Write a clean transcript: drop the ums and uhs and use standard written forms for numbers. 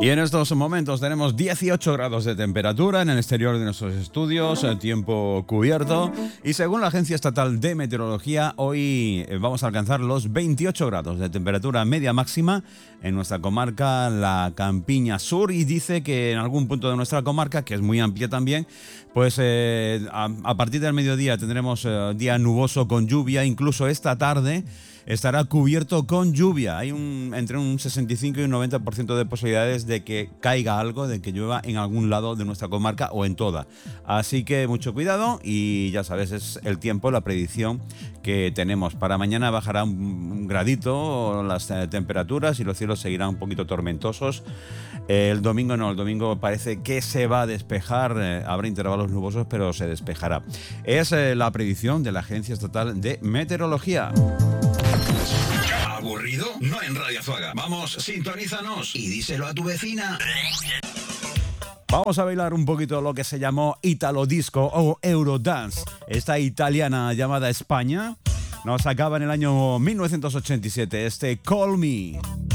Y en estos momentos tenemos 18 grados de temperatura en el exterior de nuestros estudios, tiempo cubierto. Y según la Agencia Estatal de Meteorología, hoy vamos a alcanzar los 28 grados de temperatura media máxima en nuestra comarca, la Campiña Sur. Y dice que en algún punto de nuestra comarca, que es muy amplia también, pues a partir del mediodía tendremos día nuboso con lluvia. Incluso esta tarde estará cubierto con lluvia. Hay entre un 65 y un 90% de posibilidades de que caiga algo, de que llueva en algún lado de nuestra comarca o en toda. Así que mucho cuidado y ya sabes, es el tiempo, la predicción que tenemos. Para mañana bajará un gradito las temperaturas y los cielos seguirán un poquito tormentosos. El domingo no, el domingo parece que se va a despejar, habrá intervalos nubosos, pero se despejará. Es la predicción de la Agencia Estatal de Meteorología. ¿Aburrido? No en Radio Azuaga. Vamos, sintonízanos y díselo a tu vecina. Vamos a bailar un poquito lo que se llamó Italo Disco o Eurodance. Esta italiana llamada España nos acaba en el año 1987, Call Me.